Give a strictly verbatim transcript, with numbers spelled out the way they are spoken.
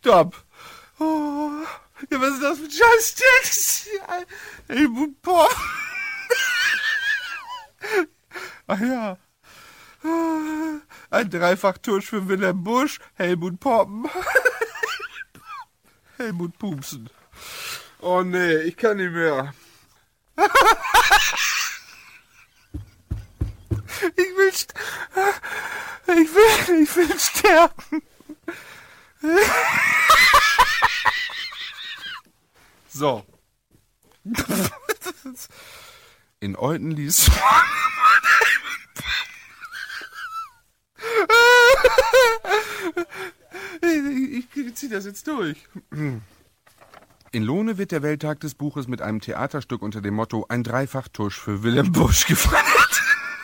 stopp. Oh, ja, was ist das für ein Scheiß-Text? Helmut Poppen. Ach ja. Ein Dreifachtusch für Wilhelm Busch, Helmut Poppen. Helmut Pupsen. Oh nee, ich kann nicht mehr. Ich will, st- ich will, ich will sterben. So. In Olten ließ... Ich, ich zieh das jetzt durch. In Lohne wird der Welttag des Buches mit einem Theaterstück unter dem Motto Ein Dreifachtusch für Wilhelm Busch gefeiert.